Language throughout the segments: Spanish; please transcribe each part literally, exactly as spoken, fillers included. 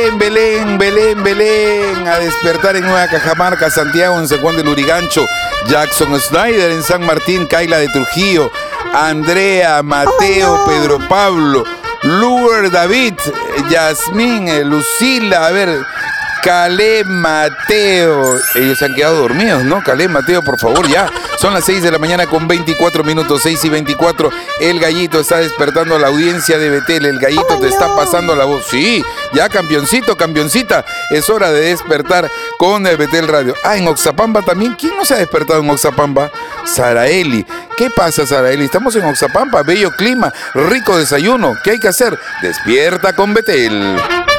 Belén, Belén, Belén, a despertar en Nueva Cajamarca, Santiago, en San Juan del Lurigancho, Jackson Snyder en San Martín, Kaila de Trujillo, Andrea, Mateo, Pedro Pablo, Luer, David, Yasmín, Lucila, a ver, Caleb, Mateo, ellos se han quedado dormidos, ¿no? Caleb, Mateo, por favor, ya. Son las seis de la mañana con veinticuatro minutos, seis y veinticuatro. El Gallito está despertando a la audiencia de Betel. El Gallito oh, te no. está pasando la voz. Sí, ya campeoncito, campeoncita. Es hora de despertar con el Betel Radio. Ah, en Oxapamba también. ¿Quién no se ha despertado en Oxapamba? Saraeli. ¿Qué pasa, Saraeli? Estamos en Oxapamba, bello clima, rico desayuno. ¿Qué hay que hacer? Despierta con Betel.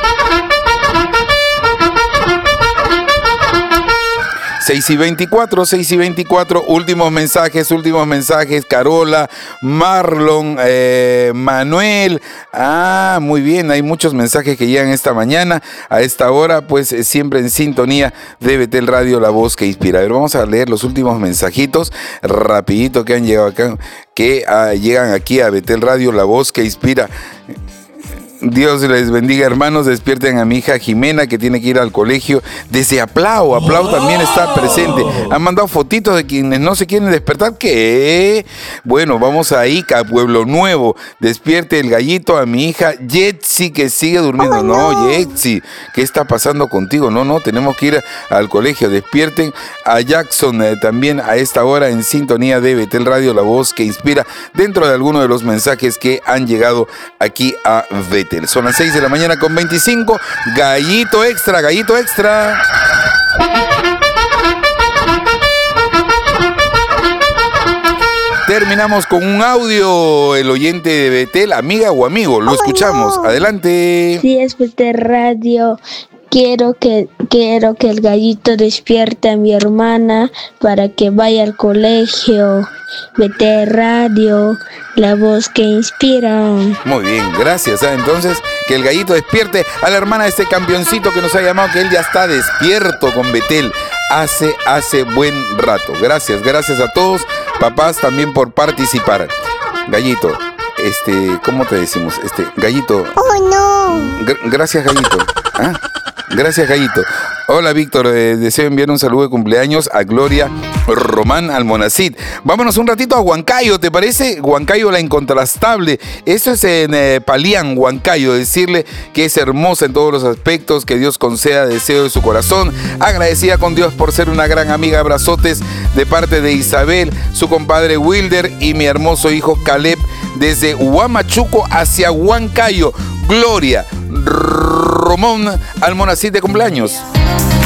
seis y veinticuatro, seis y veinticuatro, últimos mensajes, últimos mensajes, Carola, Marlon, eh, Manuel, ah, muy bien, hay muchos mensajes que llegan esta mañana, a esta hora, pues eh, siempre en sintonía de Betel Radio, la voz que inspira. A ver, vamos a leer los últimos mensajitos, rapidito que han llegado acá, que ah, llegan aquí a Betel Radio, la voz que inspira. Dios les bendiga, hermanos. Despierten a mi hija Jimena, que tiene que ir al colegio. Desde Aplau, Aplau también está presente. Han mandado fotitos de quienes no se quieren despertar. ¿Qué? Bueno, vamos a Ica, Pueblo Nuevo. Despierte el Gallito a mi hija Jetsi, que sigue durmiendo. Oh, no, no, Jetsi, ¿qué está pasando contigo? No, no, tenemos que ir al colegio. Despierten a Jackson, eh, también a esta hora en sintonía de Betel Radio, la voz que inspira, dentro de algunos de los mensajes que han llegado aquí a Betel. Son las seis de la mañana con veinticinco. Gallito extra, gallito extra. Terminamos con un audio. El oyente de Betel, amiga o amigo, lo escuchamos. Adelante. Sí, es Betel Radio. Quiero que, quiero que el Gallito despierte a mi hermana para que vaya al colegio. Betel Radio, la voz que inspira. Muy bien, gracias. ¿eh? Entonces, que el Gallito despierte a la hermana de este campeoncito que nos ha llamado, que él ya está despierto con Betel. Hace, hace buen rato. Gracias, gracias a todos, papás, también por participar. Gallito, este, ¿cómo te decimos? Este, Gallito. Oh, no. Gr- gracias, Gallito. ¿Ah? Gracias, Gallito. Hola, Víctor. Eh, deseo enviar un saludo de cumpleaños a Gloria Román Almonacid. Vámonos un ratito a Huancayo, ¿te parece? Huancayo, la incontrastable. Eso es en eh, Palián, Huancayo. Decirle que es hermosa en todos los aspectos, que Dios conceda deseo de su corazón. Agradecida con Dios por ser una gran amiga. Abrazotes de parte de Isabel, su compadre Wilder y mi hermoso hijo Caleb, desde Huamachuco hacia Huancayo. Gloria Román Almonacid de cumpleaños.